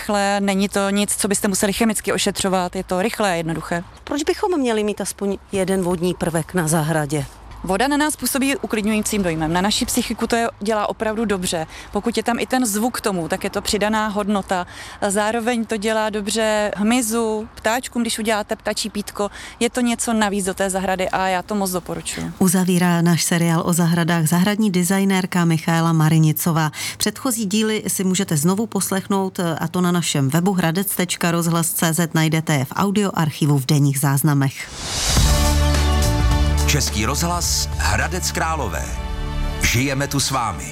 rychle, není to nic, co byste museli chemicky ošetřovat, je to rychlé, jednoduché. Proč bychom měli mít aspoň jeden vodní prvek na zahradě? Voda na nás působí uklidňujícím dojmem. Na naši psychiku to dělá opravdu dobře. Pokud je tam i ten zvuk k tomu, tak je to přidaná hodnota. Zároveň to dělá dobře hmyzu, ptáčkům, když uděláte ptačí pítko. Je to něco navíc do té zahrady a já to moc doporučuji. Uzavírá náš seriál o zahradách zahradní designérka Michaela Marinicová. Předchozí díly si můžete znovu poslechnout, a to na našem webu hradec.rozhlas.cz, najdete je v audioarchivu v denních záznamech. Český rozhlas Hradec Králové. Žijeme tu s vámi.